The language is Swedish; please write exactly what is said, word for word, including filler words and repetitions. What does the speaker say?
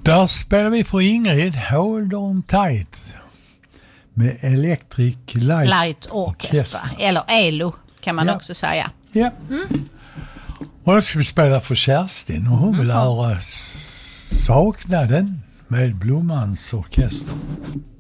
Där spelar vi för Ingrid Hold On Tight med Electric Light, Light Orchestra. Eller E L O kan man ja. också säga. Ja. Mm. Och då ska vi spela för Kerstin och hon vill Mm. höra Saknaden med Blommans orkester.